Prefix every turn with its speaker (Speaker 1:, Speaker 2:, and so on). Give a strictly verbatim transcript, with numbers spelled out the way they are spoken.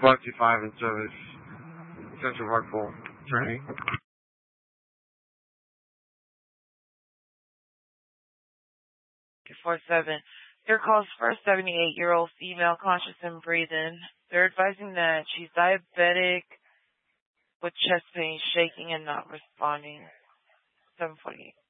Speaker 1: five two five in service. Central Park Bowl.
Speaker 2: Right.
Speaker 3: two four seven. Your call's for a seventy-eight-year-old female conscious and breathing. They're advising that she's diabetic with chest pain, shaking, and not responding. seven forty-eight.